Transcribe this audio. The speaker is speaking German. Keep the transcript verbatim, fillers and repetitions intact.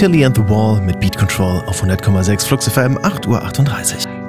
Tilly and the Wall mit Beat Control auf hundert Komma sechs Flux F M, acht Uhr achtunddreißig.